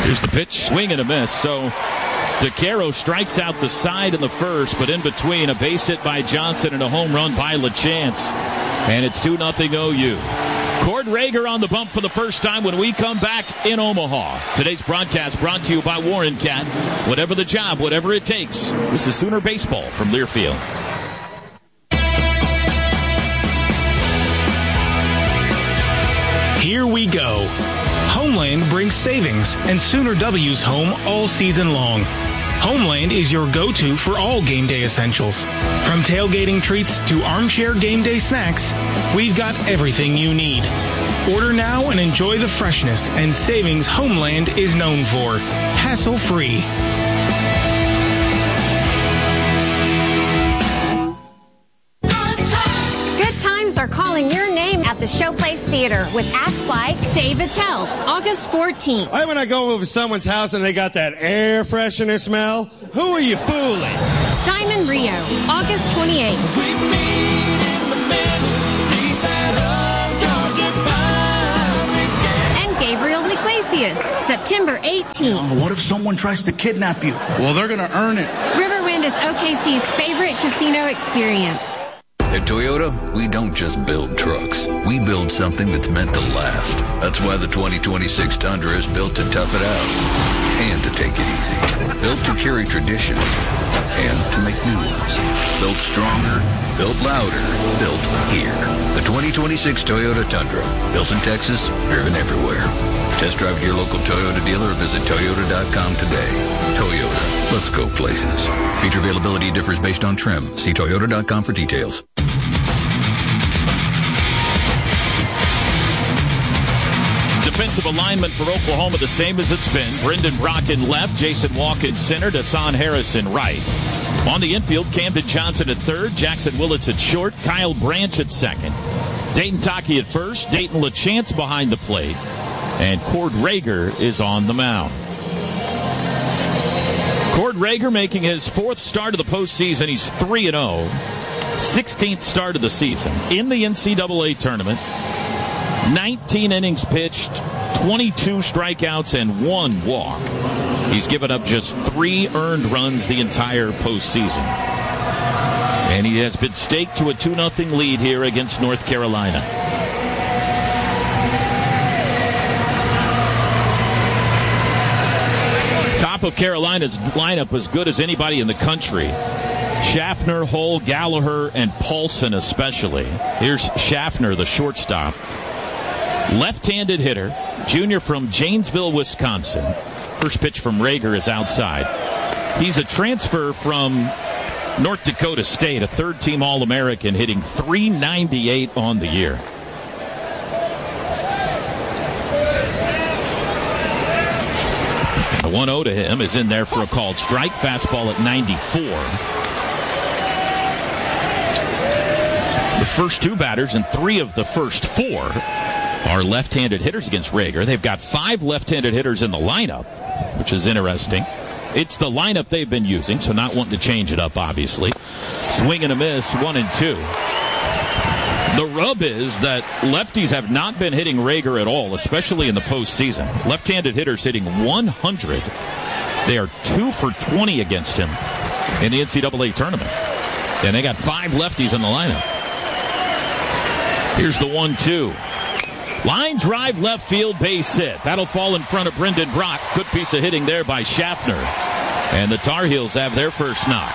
Here's the pitch, swing and a miss. So DeCaro strikes out the side in the first, but in between, a base hit by Johnson and a home run by LaChance. And it's 2-0 OU. Cord Rager on the bump for the first time when we come back in Omaha. Today's broadcast brought to you by Warren Cat. Whatever the job, whatever it takes. This is Sooner Baseball from Learfield. Here we go. Homeland brings savings and Sooner W's home all season long. Homeland is your go-to for all game day essentials. From tailgating treats to armchair game day snacks, we've got everything you need. Order now and enjoy the freshness and savings Homeland is known for. Hassle-free. Good times are calling your name at the Showplace Theater with acts like Dave Attell, August 14th. Right when I go over to someone's house and they got that air freshener smell, who are you fooling? Diamond Rio, August 28th. And Gabriel Iglesias, September 18th. What if someone tries to kidnap you? Well, they're going to earn it. Riverwind is OKC's favorite casino experience. At Toyota, we don't just build trucks. We build something that's meant to last. That's why the 2026 Tundra is built to tough it out and to take it easy. Built to carry tradition and to make new ones. Built stronger, built louder, built here. The 2026 Toyota Tundra. Built in Texas, driven everywhere. Test drive at your local Toyota dealer or visit Toyota.com today. Toyota. Let's go places. Feature availability differs based on trim. See Toyota.com for details. Defensive alignment for Oklahoma the same as it's been. Brendan Brock in left, Jason Walk in center, Dasan Harris in right. On the infield, Camden Johnson at third, Jackson Willits at short, Kyle Branch at second. Dayton Taki at first, Dayton LaChance behind the plate, and Cord Rager is on the mound. Cord Rager making his fourth start of the postseason. He's 3-0. 16th start of the season in the NCAA tournament. 19 innings pitched, 22 strikeouts, and 1 walk. He's given up just 3 earned runs the entire postseason. And he has been staked to a 2-0 lead here against North Carolina. Top of Carolina's lineup as good as anybody in the country. Schaffner, Hull, Gallagher, and Paulson especially. Here's Schaffner, the shortstop. Left-handed hitter, junior from Janesville, Wisconsin. First pitch from Rager is outside. He's a transfer from North Dakota State, a third-team All-American, hitting .398 on the year. The 1-0 to him is in there for a called strike. Fastball at 94. The first 2 batters and 3 of the first 4 are left-handed hitters against Rager. They've got 5 left-handed hitters in the lineup, which is interesting. It's the lineup they've been using, so not wanting to change it up, obviously. Swing and a miss, 1-2. The rub is that lefties have not been hitting Rager at all, especially in the postseason. Left-handed hitters hitting 100. They are 2 for 20 against him in the NCAA tournament. And they got 5 lefties in the lineup. Here's the 1-2. Line drive left field, base hit. That'll fall in front of Brendan Brock. Good piece of hitting there by Schaffner. And the Tar Heels have their first knock.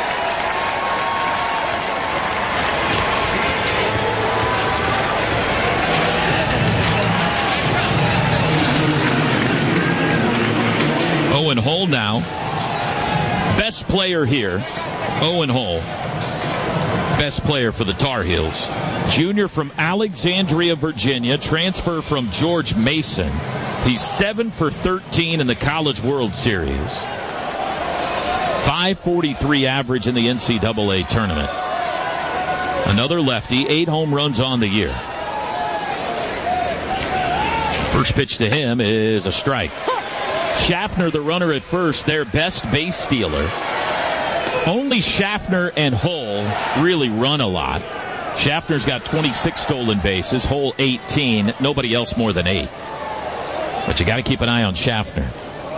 Owen Hull now. Best player here. Owen Hull. Best player for the Tar Heels. Junior from Alexandria, Virginia. Transfer from George Mason. He's 7 for 13 in the College World Series. 543 average in the NCAA tournament. Another lefty, 8 home runs on the year. First pitch to him is a strike. Schaffner, the runner at first, their best base stealer. Only Schaffner and Hull really run a lot. Schaffner's got 26 stolen bases, Hull 18, nobody else more than 8. But you got to keep an eye on Schaffner.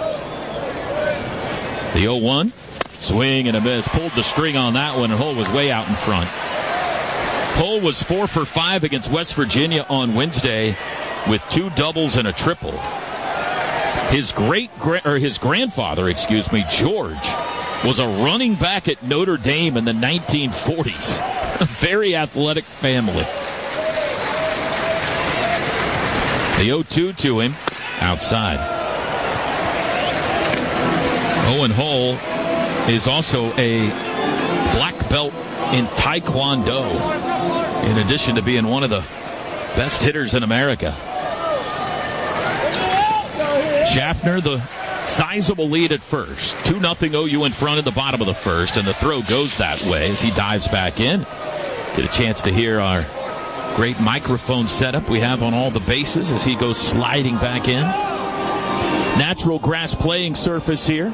The 0-1. Swing and a miss. Pulled the string on that one, and Hull was way out in front. Hull was 4 for 5 against West Virginia on Wednesday with 2 doubles and a triple. His grandfather, George, was a running back at Notre Dame in the 1940s. A very athletic family. The 0-2 to him, outside. Owen Hull is also a black belt in Taekwondo, in addition to being one of the best hitters in America. Schaffner, the sizable lead at first. 2-0 OU in front in the bottom of the first, and the throw goes that way as he dives back in. Get a chance to hear our great microphone setup we have on all the bases as he goes sliding back in. Natural grass playing surface here.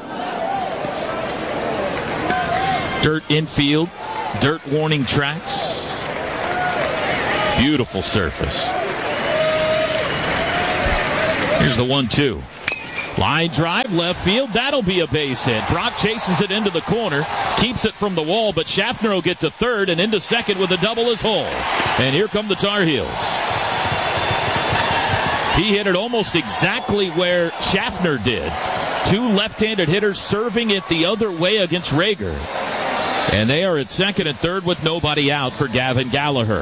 Dirt infield, dirt warning tracks. Beautiful surface. Here's the 1-2. Line drive, left field. That'll be a base hit. Brock chases it into the corner, keeps it from the wall, but Schaffner will get to third and into second with a double as Hull. And here come the Tar Heels. He hit it almost exactly where Schaffner did. 2 left-handed hitters serving it the other way against Rager. And they are at second and third with nobody out for Gavin Gallagher.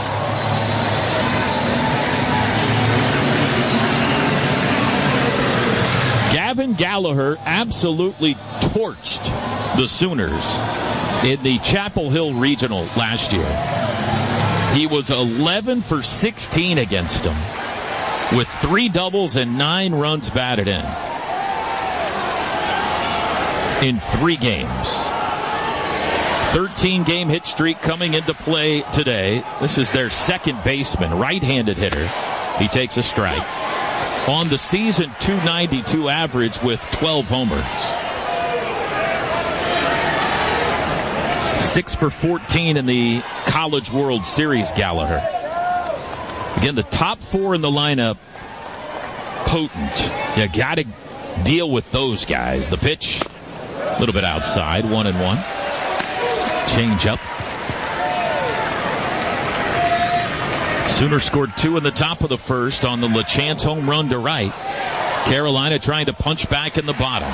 Gavin Gallagher absolutely torched the Sooners in the Chapel Hill Regional last year. He was 11 for 16 against them with 3 doubles and 9 runs batted in 3 games. 13-game hit streak coming into play today. This is their second baseman, right-handed hitter. He takes a strike. On the season, .292 average with 12 homers. 6 for 14 in the College World Series, Gallagher. Again, the top 4 in the lineup, potent. You got to deal with those guys. The pitch, a little bit outside, 1-1. Change up. Sooners scored 2 in the top of the first on the LeChance home run to right. Carolina trying to punch back in the bottom.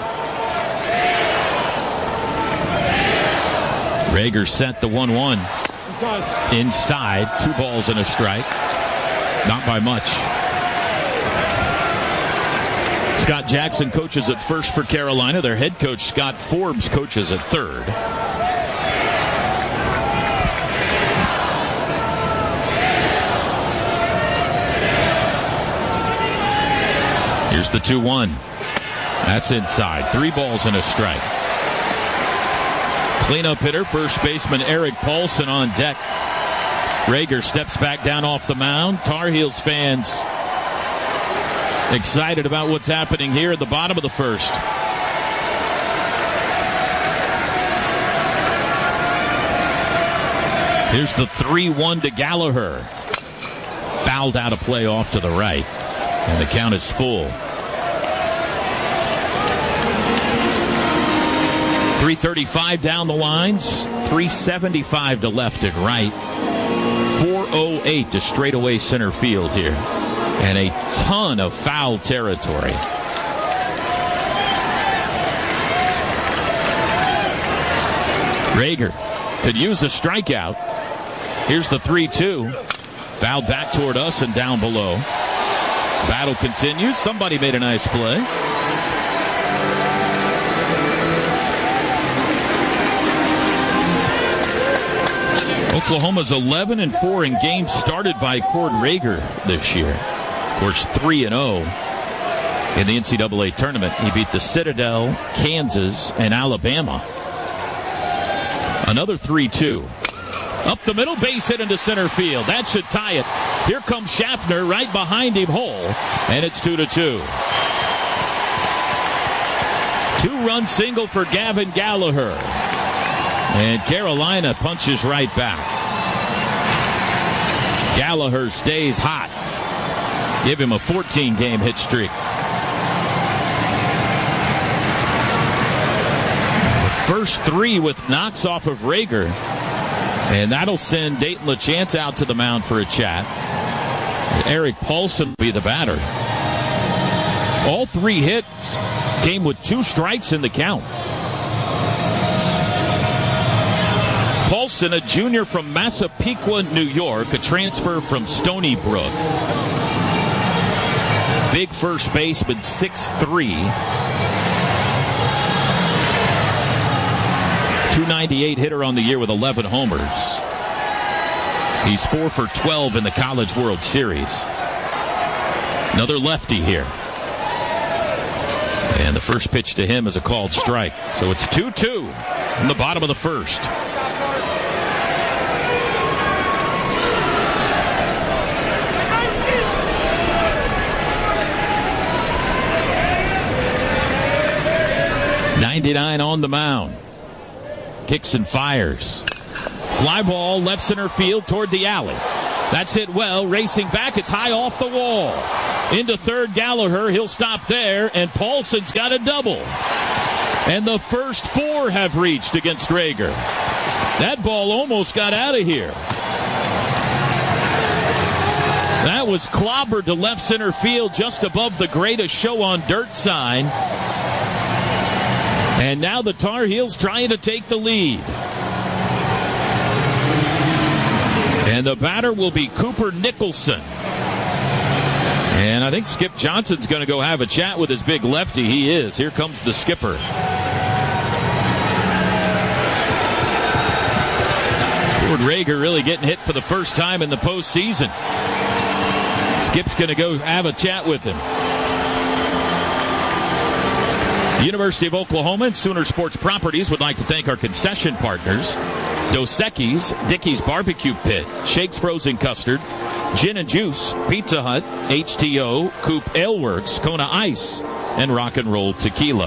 Rager set the 1-1. Inside, 2 balls and a strike. Not by much. Scott Jackson coaches at first for Carolina. Their head coach, Scott Forbes, coaches at third. Here's the 2-1. That's inside. 3 balls and a strike. Cleanup hitter, first baseman Eric Paulson on deck. Rager steps back down off the mound. Tar Heels fans excited about what's happening here at the bottom of the first. Here's the 3-1 to Gallagher. Fouled out a play off to the right. And the count is full. 335 down the lines. 375 to left and right. 408 to straightaway center field here. And a ton of foul territory. Rager could use a strikeout. Here's the 3-2. Fouled back toward us and down below. Battle continues. Somebody made a nice play. Oklahoma's 11-4 in games started by Cord Rager this year. Of course, 3-0 in the NCAA tournament. He beat the Citadel, Kansas, and Alabama. Another 3-2. Up the middle, base hit into center field. That should tie it. Here comes Schaffner, right behind him, Hull, and it's 2-2. 2-run single for Gavin Gallagher. And Carolina punches right back. Gallagher stays hot. Give him a 14-game hit streak. First 3 with knocks off of Rager. And that'll send Dayton LaChance out to the mound for a chat. Eric Paulson will be the batter. All 3 hits came with 2 strikes in the count. Paulson, a junior from Massapequa, New York, a transfer from Stony Brook. Big first baseman, 6'3". 298 hitter on the year with 11 homers. He's 4 for 12 in the College World Series. Another lefty here. And the first pitch to him is a called strike. So it's 2-2 in the bottom of the first. .99 on the mound. Kicks and fires. Fly ball, left center field toward the alley. That's hit well. Racing back. It's high off the wall. Into third, Gallagher. He'll stop there, and Paulson's got a double. And the first 4 have reached against Rager. That ball almost got out of here. That was clobbered to left center field just above the Greatest Show on Dirt sign. And now the Tar Heels trying to take the lead. And the batter will be Cooper Nicholson. And I think Skip Johnson's going to go have a chat with his big lefty. He is. Here comes the skipper. Ford Rager really getting hit for the first time in the postseason. Skip's going to go have a chat with him. The University of Oklahoma and Sooner Sports Properties would like to thank our concession partners: Dos Equis, Dickey's Barbecue Pit, Shake's Frozen Custard, Gin and Juice, Pizza Hut, HTO, Coop Ale Works, Kona Ice, and Rock and Roll Tequila.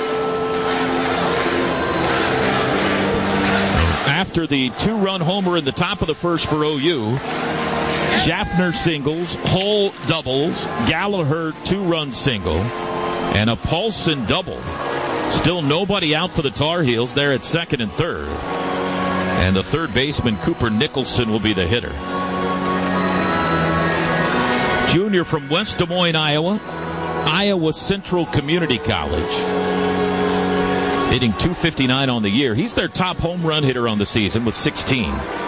After the 2-run homer in the top of the first for OU, Schaffner singles, Hull doubles, Gallagher 2-run single, and a Paulson double. Still nobody out for the Tar Heels. They're at second and third. And the third baseman, Cooper Nicholson, will be the hitter. Junior from West Des Moines, Iowa. Iowa Central Community College. Hitting .259 on the year. He's their top home run hitter on the season with 16.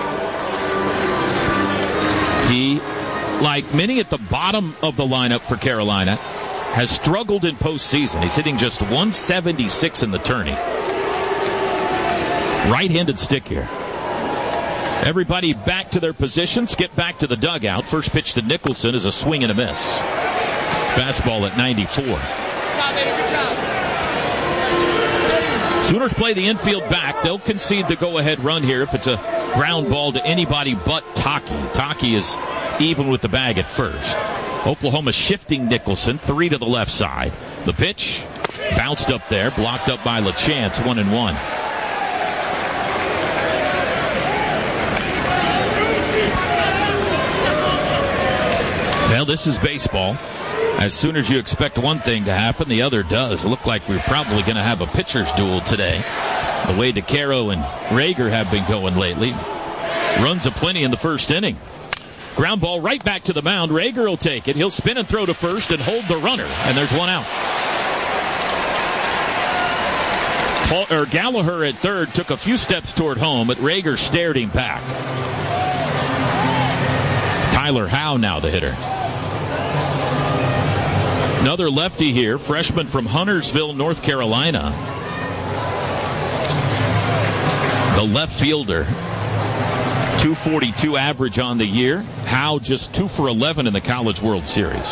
He, like many at the bottom of the lineup for Carolina, has struggled in postseason. He's hitting just .176 in the tourney. Right-handed stick here. Everybody back to their positions. Get back to the dugout. First pitch to Nicholson is a swing and a miss. Fastball at 94. Sooners play the infield back. They'll concede the go-ahead run here if it's a ground ball to anybody but Taki. Taki is even with the bag at first. Oklahoma shifting Nicholson, 3 to the left side. The pitch bounced up there, blocked up by LaChance, 1-1. Well, this is baseball. As soon as you expect one thing to happen, the other does. Look like we're probably going to have a pitcher's duel today. The way DeCaro and Rager have been going lately. Runs aplenty in the first inning. Ground ball right back to the mound. Rager will take it. He'll spin and throw to first and hold the runner. And there's one out. Gallagher at third took a few steps toward home, but Rager stared him back. Tyler Howe now the hitter. Another lefty here, freshman from Huntersville, North Carolina. The left fielder. 242 average on the year. Howe just 2 for 11 in the College World Series.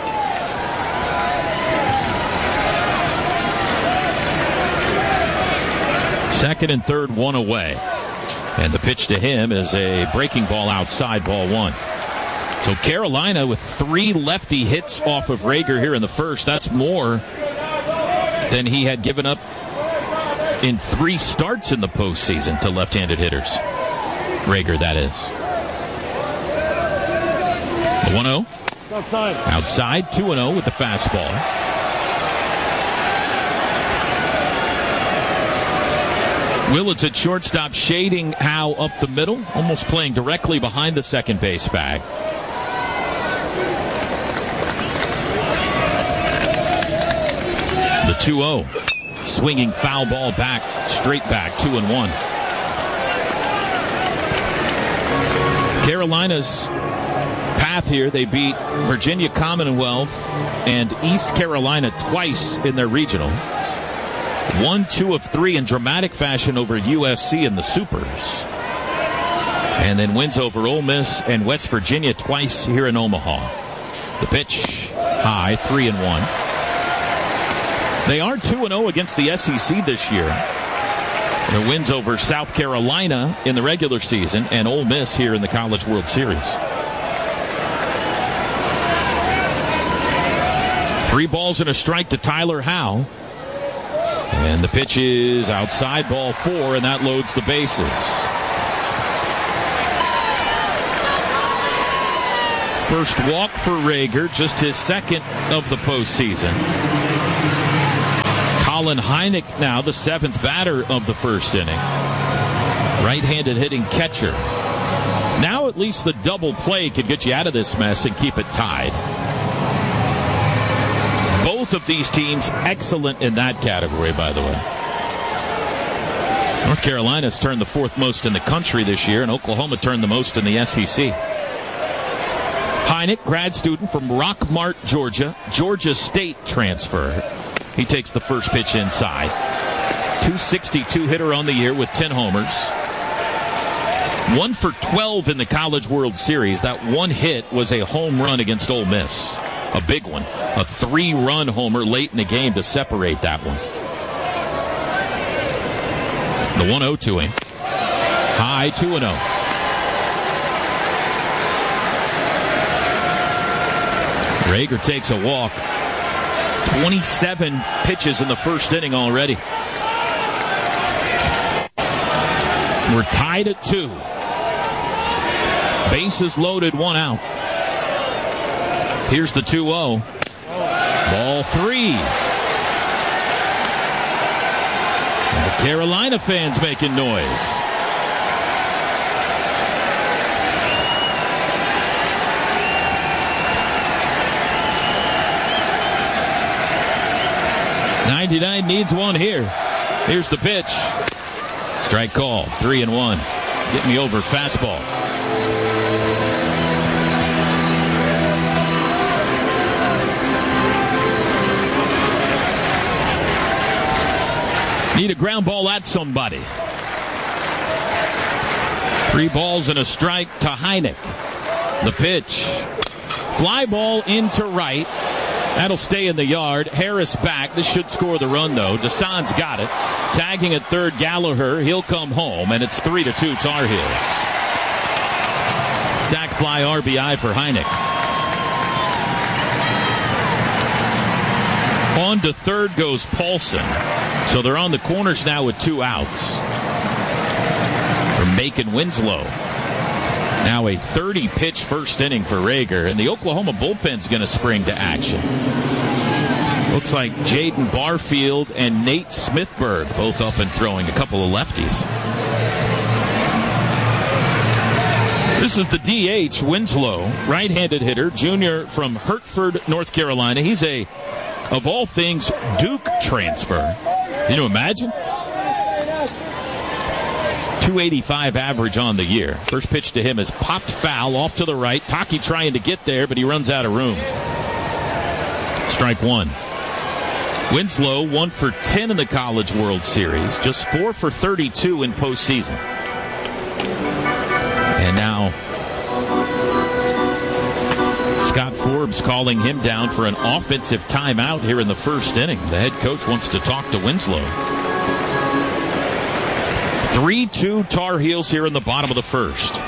Second and third, one away. And the pitch to him is a breaking ball outside, ball 1. So Carolina with 3 lefty hits off of Rager here in the first. That's more than he had given up in 3 starts in the postseason to left-handed hitters. Rager, that is. The 1-0. Outside, 2-0 with the fastball. Willits at shortstop, shading Howe up the middle, almost playing directly behind the second base bag. The 2-0. Swinging foul ball back, straight back, 2-1. Carolina's path here, they beat Virginia Commonwealth and East Carolina twice in their regional. 1, 2 of 3 in dramatic fashion over USC in the Supers. And then wins over Ole Miss and West Virginia twice here in Omaha. The pitch, high, 3-1. They are 2-0 against the SEC this year. Their wins over South Carolina in the regular season and Ole Miss here in the College World Series. 3 balls and a strike to Tyler Howe. And the pitch is outside, ball 4, and that loads the bases. First walk for Rager, just his second of the postseason. Colin Heineck now the 7th batter of the first inning. Right-handed hitting catcher. Now at least the double play could get you out of this mess and keep it tied. Both of these teams excellent in that category, by the way. North Carolina's turned the 4th most in the country this year, and Oklahoma turned the most in the SEC. Heineck, grad student from Rockmart, Georgia, Georgia State transfer. He takes the first pitch inside. .262 hitter on the year with 10 homers. 1 for 12 in the College World Series. That one hit was a home run against Ole Miss. A big one. A 3-run homer late in the game to separate that one. The 1-0 to him. High, 2-0. Rager takes a walk. 27 pitches in the first inning already. We're tied at 2. Bases loaded, 1 out. Here's the 2-0. Ball 3. And the Carolina fans making noise. '99 needs one here. Here's the pitch. Strike call, 3-1. Get me over fastball. Need a ground ball at somebody. 3 balls and a strike to Heineck. The pitch. Fly ball into right. That'll stay in the yard. Harris back. This should score the run, though. Desan's got it. Tagging at third, Gallagher. He'll come home, and it's 3-2 Tar Heels. Sack fly RBI for Heineck. On to third goes Paulson. So they're on the corners now with 2 outs. For Macon Winslow. Now a 30-pitch first inning for Rager, and the Oklahoma bullpen's going to spring to action. Looks like Jaden Barfield and Nate Smithberg both up and throwing, a couple of lefties. This is the DH, Winslow, right-handed hitter, junior from Hertford, North Carolina. He's a, of all things, Duke transfer. Can you imagine? 285 average on the year. First pitch to him is popped foul off to the right. Taki trying to get there, but he runs out of room. Strike 1. Winslow 1 for 10 in the College World Series. Just 4 for 32 in postseason. And now Scott Forbes calling him down for an offensive timeout here in the first inning. The head coach wants to talk to Winslow. 3-2 Tar Heels here in the bottom of the first.